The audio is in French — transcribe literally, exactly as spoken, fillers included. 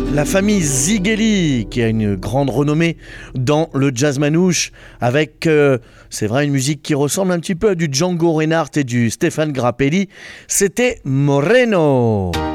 La famille Zigeli, qui a une grande renommée dans le jazz manouche, avec, euh, c'est vrai, une musique qui ressemble un petit peu à du Django Reinhardt et du Stéphane Grappelli, c'était Moreno.